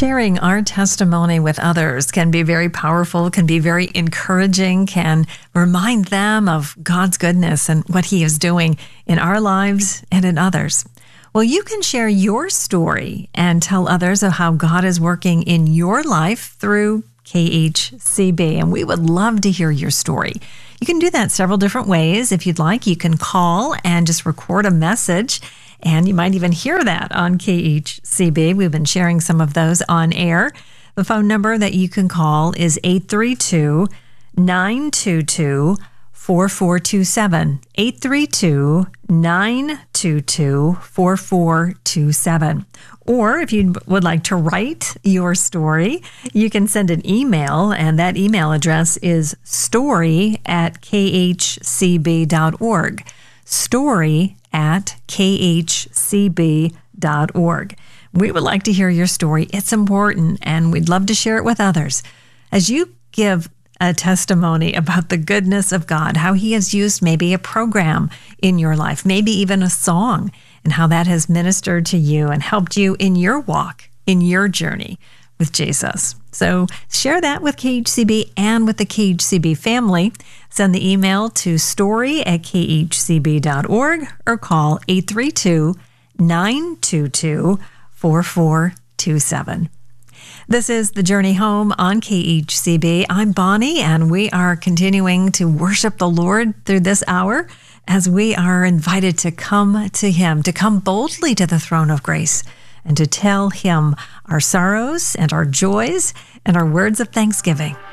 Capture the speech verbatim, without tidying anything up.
Sharing our testimony with others can be very powerful, can be very encouraging, can remind them of God's goodness and what He is doing in our lives and in others. Well, you can share your story and tell others of how God is working in your life through K H C B, and we would love to hear your story. You can do that several different ways. If you'd like, you can call and just record a message, and you might even hear that on K H C B. We've been sharing some of those on air. The phone number that you can call is eight three two, nine two two, four four two seven, eight three two, nine two two, four four two seven. Or if you would like to write your story, you can send an email, and that email address is story at k h c b dot org. Story at k h c b dot org. We would like to hear your story. It's important, and we'd love to share it with others. As you give a testimony about the goodness of God, how He has used maybe a program in your life, maybe even a song, and how that has ministered to you and helped you in your walk, in your journey with Jesus. So share that with K H C B and with the K H C B family. Send the email to story at k h c b dot org or call eight three two, nine two two, four four two seven. This is The Journey Home on K H C B. I'm Bonnie, and we are continuing to worship the Lord through this hour as we are invited to come to Him, to come boldly to the throne of grace, and to tell Him our sorrows and our joys and our words of thanksgiving.